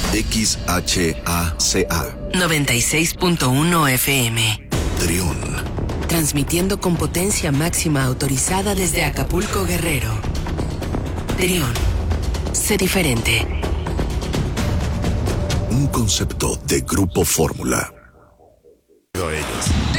XHACA 96.1 FM. Trión. Transmitiendo con potencia máxima autorizada desde Acapulco, Guerrero. Trión. Sé diferente. Un concepto de Grupo Fórmula. Ellos.